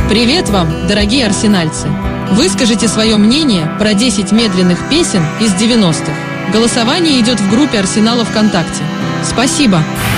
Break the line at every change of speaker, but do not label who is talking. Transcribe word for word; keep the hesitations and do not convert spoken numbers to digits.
Привет вам, дорогие арсенальцы! Выскажите свое мнение про десять медленных песен из девяностых. Голосование идет в группе Арсенала ВКонтакте. Спасибо!